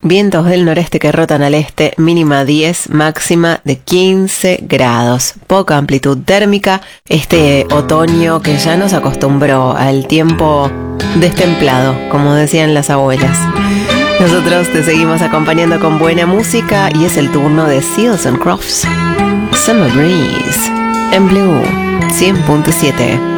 vientos del noreste que rotan al este, mínima 10, máxima de 15 grados. Poca amplitud térmica, este otoño que ya nos acostumbró al tiempo destemplado, como decían las abuelas. Nosotros te seguimos acompañando con buena música y es el turno de Seals and Crofts. Summer Breeze en Blue 100.7.